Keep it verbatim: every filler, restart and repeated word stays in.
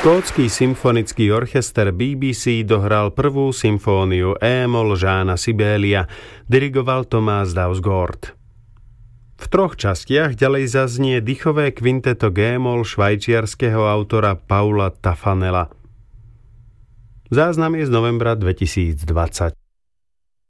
Škótsky symfonický orchester bé bé cé dohral prvú symfóniu E-moll Jeana Sibélia, dirigoval Thomas Dausgaard. V troch častiach ďalej zaznie dýchové kvinteto G-moll švajčiarskeho autora Paula Taffanella. Záznam je z novembra dvetisícdvadsať.